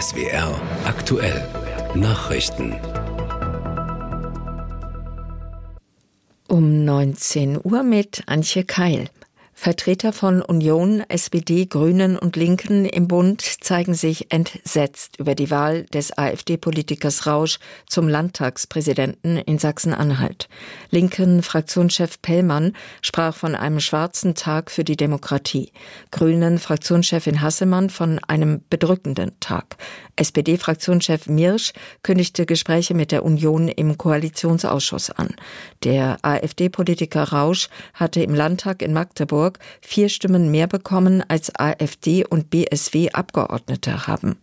SWR aktuell Nachrichten. Um 19 Uhr mit Antje Keil. Vertreter von Union, SPD, Grünen und Linken im Bund zeigen sich entsetzt über die Wahl des AfD-Politikers Rausch zum Landtagspräsidenten in Sachsen-Anhalt. Linken Fraktionschef Pellmann sprach von einem schwarzen Tag für die Demokratie. Grünen Fraktionschefin Hassemann von einem bedrückenden Tag. SPD-Fraktionschef Mirsch kündigte Gespräche mit der Union im Koalitionsausschuss an. Der AfD-Politiker Rausch hatte im Landtag in Magdeburg 4 Stimmen mehr bekommen, als AfD und BSW Abgeordnete haben.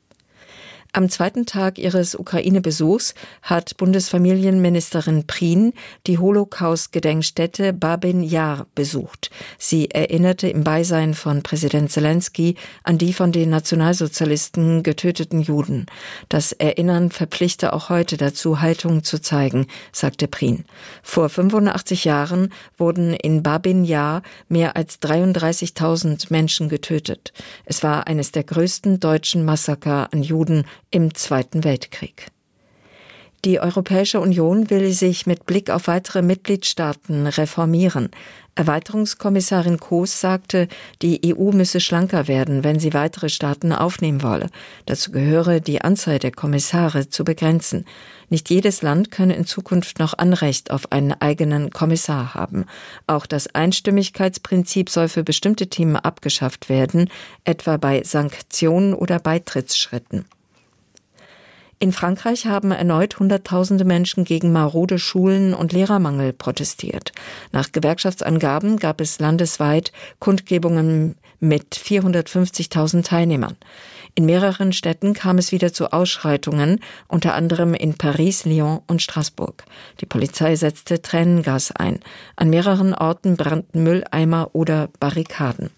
Am zweiten Tag ihres Ukraine-Besuchs hat Bundesfamilienministerin Prien die Holocaust-Gedenkstätte Babin Jar besucht. Sie erinnerte im Beisein von Präsident Zelensky an die von den Nationalsozialisten getöteten Juden. Das Erinnern verpflichte auch heute dazu, Haltung zu zeigen, sagte Prien. Vor 85 Jahren wurden in Babin Jar mehr als 33.000 Menschen getötet. Es war eines der größten deutschen Massaker an Juden im Zweiten Weltkrieg. Die Europäische Union will sich mit Blick auf weitere Mitgliedstaaten reformieren. Erweiterungskommissarin Kroes sagte, die EU müsse schlanker werden, wenn sie weitere Staaten aufnehmen wolle. Dazu gehöre, die Anzahl der Kommissare zu begrenzen. Nicht jedes Land könne in Zukunft noch Anrecht auf einen eigenen Kommissar haben. Auch das Einstimmigkeitsprinzip soll für bestimmte Themen abgeschafft werden, etwa bei Sanktionen oder Beitrittsschritten. In Frankreich haben erneut Hunderttausende Menschen gegen marode Schulen und Lehrermangel protestiert. Nach Gewerkschaftsangaben gab es landesweit Kundgebungen mit 450.000 Teilnehmern. In mehreren Städten kam es wieder zu Ausschreitungen, unter anderem in Paris, Lyon und Straßburg. Die Polizei setzte Tränengas ein. An mehreren Orten brannten Mülleimer oder Barrikaden.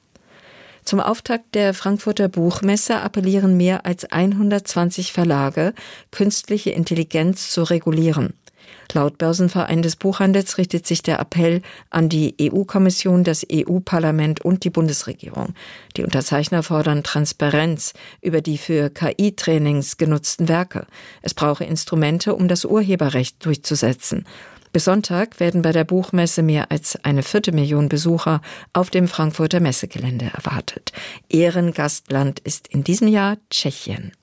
Zum Auftakt der Frankfurter Buchmesse appellieren mehr als 120 Verlage, künstliche Intelligenz zu regulieren. Laut Börsenverein des Buchhandels richtet sich der Appell an die EU-Kommission, das EU-Parlament und die Bundesregierung. Die Unterzeichner fordern Transparenz über die für KI-Trainings genutzten Werke. Es brauche Instrumente, um das Urheberrecht durchzusetzen. Bis Sonntag werden bei der Buchmesse mehr als 250.000 Besucher auf dem Frankfurter Messegelände erwartet. Ehrengastland ist in diesem Jahr Tschechien.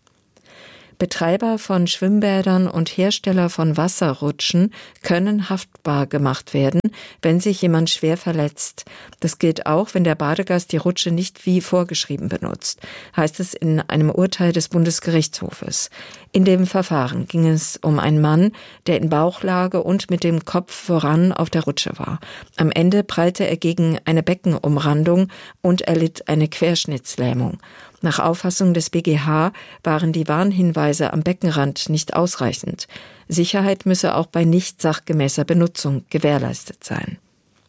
Betreiber von Schwimmbädern und Hersteller von Wasserrutschen können haftbar gemacht werden, wenn sich jemand schwer verletzt. Das gilt auch, wenn der Badegast die Rutsche nicht wie vorgeschrieben benutzt, heißt es in einem Urteil des Bundesgerichtshofes. In dem Verfahren ging es um einen Mann, der in Bauchlage und mit dem Kopf voran auf der Rutsche war. Am Ende prallte er gegen eine Beckenumrandung und erlitt eine Querschnittslähmung. Nach Auffassung des BGH waren die Warnhinweise am Beckenrand nicht ausreichend. Sicherheit müsse auch bei nicht sachgemäßer Benutzung gewährleistet sein.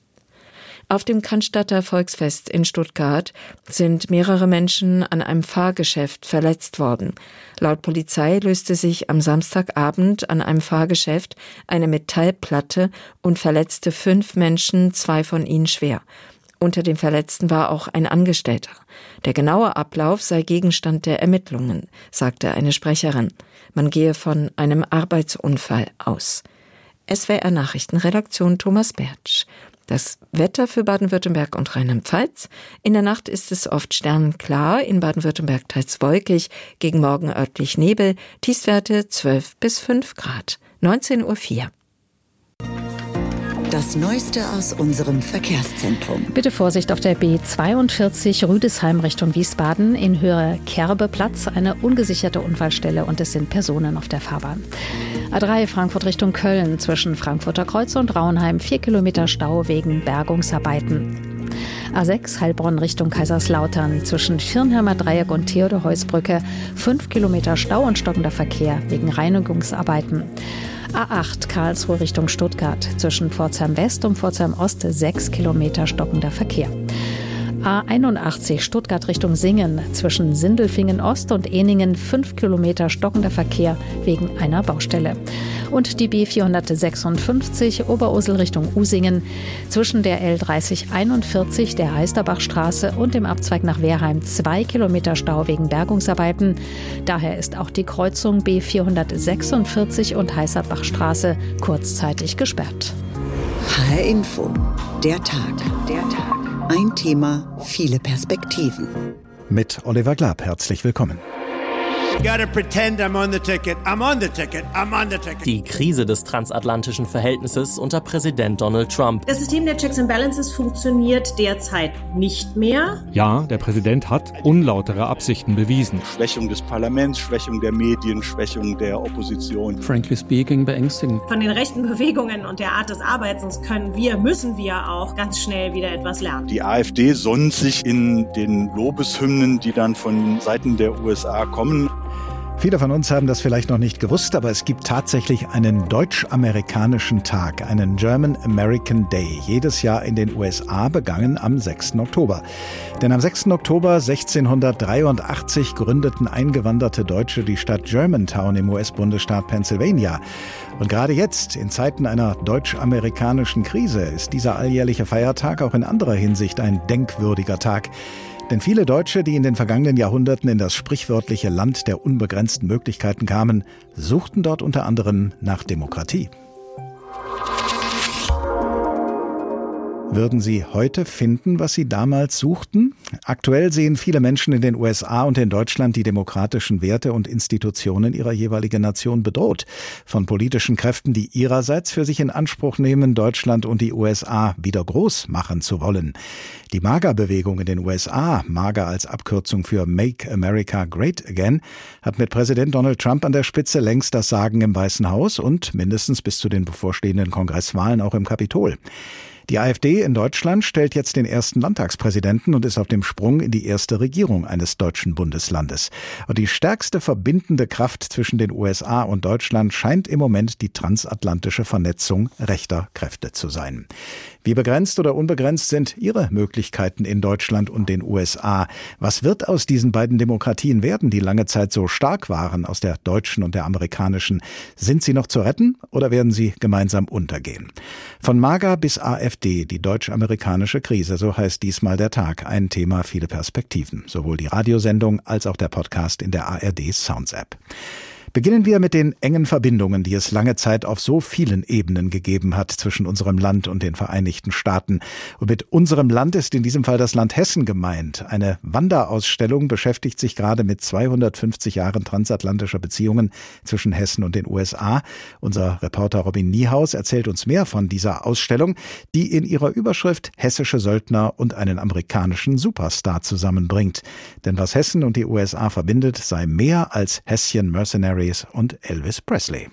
Auf dem Cannstatter Volksfest in Stuttgart sind mehrere Menschen an einem Fahrgeschäft verletzt worden. Laut Polizei löste sich am Samstagabend an einem Fahrgeschäft eine Metallplatte und verletzte 5 Menschen, 2 von ihnen schwer. Unter den Verletzten war auch ein Angestellter. Der genaue Ablauf sei Gegenstand der Ermittlungen, sagte eine Sprecherin. Man gehe von einem Arbeitsunfall aus. SWR Nachrichtenredaktion Thomas Bertsch. Das Wetter für Baden-Württemberg und Rheinland-Pfalz. In der Nacht ist es oft sternenklar, in Baden-Württemberg teils wolkig, gegen Morgen örtlich Nebel, Tiefstwerte 12 bis 5 Grad. 19:04 Uhr. Das Neueste aus unserem Verkehrszentrum. Bitte Vorsicht auf der B42 Rüdesheim Richtung Wiesbaden. In Höhe Kerbeplatz eine ungesicherte Unfallstelle und es sind Personen auf der Fahrbahn. A3 Frankfurt Richtung Köln zwischen Frankfurter Kreuz und Raunheim 4 Kilometer Stau wegen Bergungsarbeiten. A6 Heilbronn Richtung Kaiserslautern zwischen Schirnheimer Dreieck und Theodor-Heuss-Brücke 5 Kilometer Stau und stockender Verkehr wegen Reinigungsarbeiten. A8 Karlsruhe Richtung Stuttgart zwischen Pforzheim West und Pforzheim Ost 6 Kilometer stockender Verkehr. A81 Stuttgart Richtung Singen zwischen Sindelfingen Ost und Ehningen 5 Kilometer stockender Verkehr wegen einer Baustelle. und die B456 Oberursel Richtung Usingen zwischen der L3041 der Heisterbachstraße und dem Abzweig nach Wehrheim 2 Kilometer Stau wegen Bergungsarbeiten. Daher ist auch die Kreuzung B446 und Heisterbachstraße kurzzeitig gesperrt. HR Info, der Tag. Ein Thema, viele Perspektiven. Mit Oliver Glab, herzlich willkommen. Die Krise des transatlantischen Verhältnisses unter Präsident Donald Trump. Das System der Checks and Balances funktioniert derzeit nicht mehr. Ja, der Präsident hat unlautere Absichten bewiesen. Schwächung des Parlaments, Schwächung der Medien, Schwächung der Opposition. Frankly speaking, beängstigend. Von den rechten Bewegungen und der Art des Arbeitens müssen wir auch ganz schnell wieder etwas lernen. Die AfD sonnt sich in den Lobeshymnen, die dann von Seiten der USA kommen. Viele von uns haben das vielleicht noch nicht gewusst, aber es gibt tatsächlich einen deutsch-amerikanischen Tag, einen German American Day, jedes Jahr in den USA, begangen am 6. Oktober. Denn am 6. Oktober 1683 gründeten eingewanderte Deutsche die Stadt Germantown im US-Bundesstaat Pennsylvania. Und gerade jetzt, in Zeiten einer deutsch-amerikanischen Krise, ist dieser alljährliche Feiertag auch in anderer Hinsicht ein denkwürdiger Tag. Denn viele Deutsche, die in den vergangenen Jahrhunderten in das sprichwörtliche Land der unbegrenzten Möglichkeiten kamen, suchten dort unter anderem nach Demokratie. Würden Sie heute finden, was Sie damals suchten? Aktuell sehen viele Menschen in den USA und in Deutschland die demokratischen Werte und Institutionen ihrer jeweiligen Nation bedroht. Von politischen Kräften, die ihrerseits für sich in Anspruch nehmen, Deutschland und die USA wieder groß machen zu wollen. Die MAGA-Bewegung in den USA, MAGA als Abkürzung für Make America Great Again, hat mit Präsident Donald Trump an der Spitze längst das Sagen im Weißen Haus und mindestens bis zu den bevorstehenden Kongresswahlen auch im Kapitol. Die AfD in Deutschland stellt jetzt den ersten Landtagspräsidenten und ist auf dem Sprung in die erste Regierung eines deutschen Bundeslandes. Und die stärkste verbindende Kraft zwischen den USA und Deutschland scheint im Moment die transatlantische Vernetzung rechter Kräfte zu sein. Wie begrenzt oder unbegrenzt sind Ihre Möglichkeiten in Deutschland und den USA? Was wird aus diesen beiden Demokratien werden, die lange Zeit so stark waren, aus der deutschen und der amerikanischen? Sind sie noch zu retten oder werden sie gemeinsam untergehen? Von MAGA bis AfD, die deutsch-amerikanische Krise, so heißt diesmal der Tag. Ein Thema, viele Perspektiven. Sowohl die Radiosendung als auch der Podcast in der ARD Sounds App. Beginnen wir mit den engen Verbindungen, die es lange Zeit auf so vielen Ebenen gegeben hat zwischen unserem Land und den Vereinigten Staaten. Und mit unserem Land ist in diesem Fall das Land Hessen gemeint. Eine Wanderausstellung beschäftigt sich gerade mit 250 Jahren transatlantischer Beziehungen zwischen Hessen und den USA. Unser Reporter Robin Niehaus erzählt uns mehr von dieser Ausstellung, die in ihrer Überschrift hessische Söldner und einen amerikanischen Superstar zusammenbringt. Denn was Hessen und die USA verbindet, sei mehr als Hässchen Mercenaries und Elvis Presley.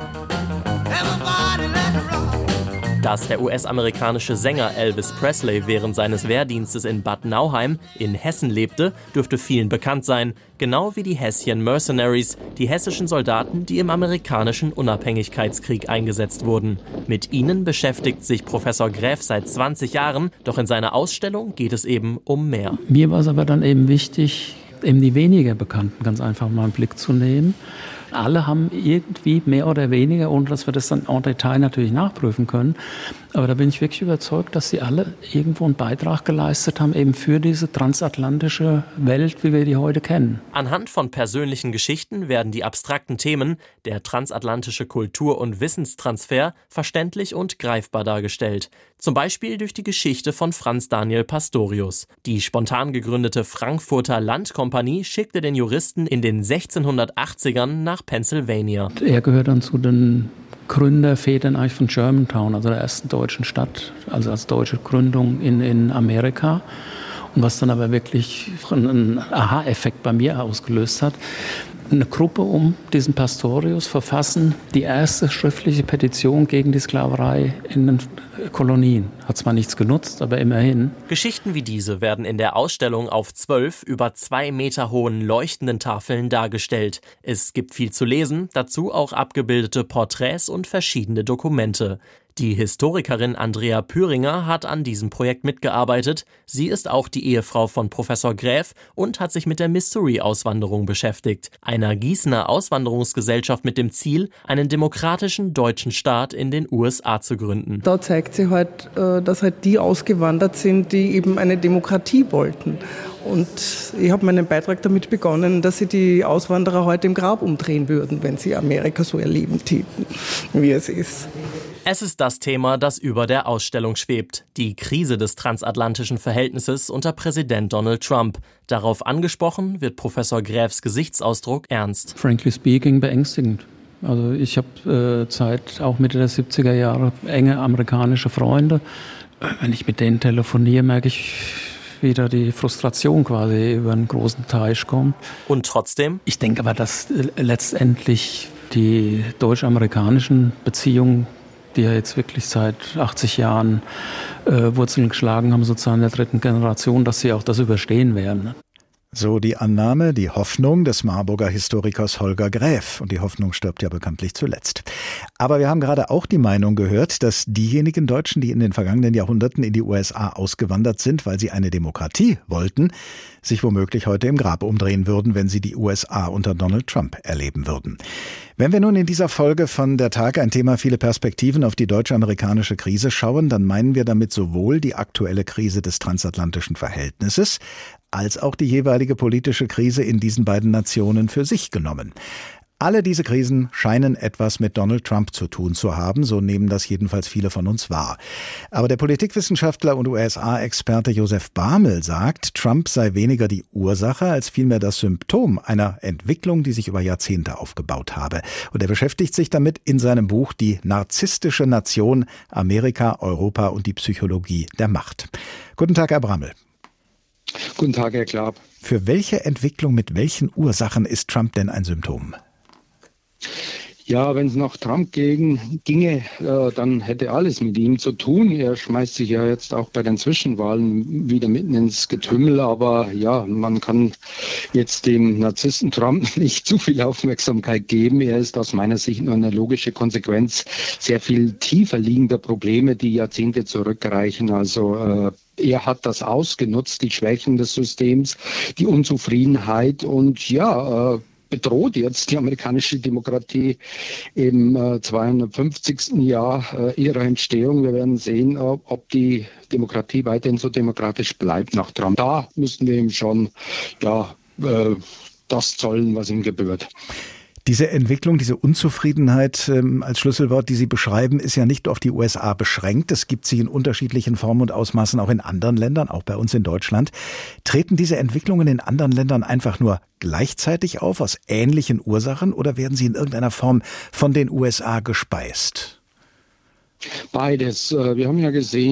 Dass der US-amerikanische Sänger Elvis Presley während seines Wehrdienstes in Bad Nauheim in Hessen lebte, dürfte vielen bekannt sein. Genau wie die Hässchen Mercenaries, die hessischen Soldaten, die im amerikanischen Unabhängigkeitskrieg eingesetzt wurden. Mit ihnen beschäftigt sich Professor Gräf seit 20 Jahren, doch in seiner Ausstellung geht es eben um mehr. Mir war es aber dann eben wichtig, eben die weniger Bekannten ganz einfach mal einen Blick zu nehmen. Alle haben irgendwie mehr oder weniger, ohne dass wir das dann en Detail natürlich nachprüfen können. Aber da bin ich wirklich überzeugt, dass sie alle irgendwo einen Beitrag geleistet haben, eben für diese transatlantische Welt, wie wir die heute kennen. Anhand von persönlichen Geschichten werden die abstrakten Themen, der transatlantische Kultur- und Wissenstransfer, verständlich und greifbar dargestellt. Zum Beispiel durch die Geschichte von Franz Daniel Pastorius. Die spontan gegründete Frankfurter Landkompanie schickte den Juristen in den 1680ern nach Pennsylvania. Er gehört dann zu den Gründervätern eigentlich von Germantown, also der ersten deutschen Stadt, also als deutsche Gründung in Amerika. Und was dann aber wirklich einen Aha-Effekt bei mir ausgelöst hat, eine Gruppe um diesen Pastorius verfassen die erste schriftliche Petition gegen die Sklaverei in den Kolonien. Hat zwar nichts genutzt, aber immerhin. Geschichten wie diese werden in der Ausstellung auf 12 über 2 Meter hohen leuchtenden Tafeln dargestellt. Es gibt viel zu lesen, dazu auch abgebildete Porträts und verschiedene Dokumente. Die Historikerin Andrea Püringer hat an diesem Projekt mitgearbeitet. Sie ist auch die Ehefrau von Professor Graeff und hat sich mit der Missouri-Auswanderung beschäftigt, einer Gießener Auswanderungsgesellschaft mit dem Ziel, einen demokratischen deutschen Staat in den USA zu gründen. Da zeigt sich halt, dass halt die ausgewandert sind, die eben eine Demokratie wollten. Und ich habe meinen Beitrag damit begonnen, dass sie die Auswanderer heute im Grab umdrehen würden, wenn sie Amerika so erleben täten, wie es ist. Es ist das Thema, das über der Ausstellung schwebt. Die Krise des transatlantischen Verhältnisses unter Präsident Donald Trump. Darauf angesprochen wird Professor Graeffs Gesichtsausdruck ernst. Frankly speaking, beängstigend. Also ich habe seit auch Mitte der 70er Jahre enge amerikanische Freunde. Wenn ich mit denen telefoniere, merke ich wieder die Frustration quasi über einen großen Teich kommt. Und trotzdem? Ich denke aber, dass letztendlich die deutsch-amerikanischen Beziehungen, die ja jetzt wirklich seit 80 Jahren Wurzeln geschlagen haben, sozusagen in der dritten Generation, dass sie auch das überstehen werden. So die Annahme, die Hoffnung des Marburger Historikers Holger Graeff. Und die Hoffnung stirbt ja bekanntlich zuletzt. Aber wir haben gerade auch die Meinung gehört, dass diejenigen Deutschen, die in den vergangenen Jahrhunderten in die USA ausgewandert sind, weil sie eine Demokratie wollten, sich womöglich heute im Grab umdrehen würden, wenn sie die USA unter Donald Trump erleben würden. Wenn wir nun in dieser Folge von Der Tag, ein Thema viele Perspektiven, auf die deutsch-amerikanische Krise schauen, dann meinen wir damit sowohl die aktuelle Krise des transatlantischen Verhältnisses als auch die jeweilige politische Krise in diesen beiden Nationen für sich genommen. Alle diese Krisen scheinen etwas mit Donald Trump zu tun zu haben, so nehmen das jedenfalls viele von uns wahr. Aber der Politikwissenschaftler und USA-Experte Josef Barmel sagt, Trump sei weniger die Ursache als vielmehr das Symptom einer Entwicklung, die sich über Jahrzehnte aufgebaut habe. Und er beschäftigt sich damit in seinem Buch Die narzisstische Nation, Amerika, Europa und die Psychologie der Macht. Guten Tag, Herr Barmel. Guten Tag, Herr Klaab. Für welche Entwicklung mit welchen Ursachen ist Trump denn ein Symptom? Ja, wenn es nach Trump ginge, dann hätte alles mit ihm zu tun. Er schmeißt sich ja jetzt auch bei den Zwischenwahlen wieder mitten ins Getümmel. Aber ja, man kann jetzt dem Narzissten Trump nicht zu viel Aufmerksamkeit geben. Er ist aus meiner Sicht nur eine logische Konsequenz sehr viel tiefer liegender Probleme, die Jahrzehnte zurückreichen. Also er hat das ausgenutzt, die Schwächen des Systems, die Unzufriedenheit und bedroht jetzt die amerikanische Demokratie im 250. Jahr ihrer Entstehung. Wir werden sehen, ob die Demokratie weiterhin so demokratisch bleibt nach Trump. Da müssten wir ihm schon das zollen, was ihm gebührt. Diese Entwicklung, diese Unzufriedenheit als Schlüsselwort, die Sie beschreiben, ist ja nicht auf die USA beschränkt. Es gibt sie in unterschiedlichen Formen und Ausmaßen auch in anderen Ländern, auch bei uns in Deutschland. Treten diese Entwicklungen in anderen Ländern einfach nur gleichzeitig auf, aus ähnlichen Ursachen, oder werden sie in irgendeiner Form von den USA gespeist? Beides. Wir haben ja gesehen,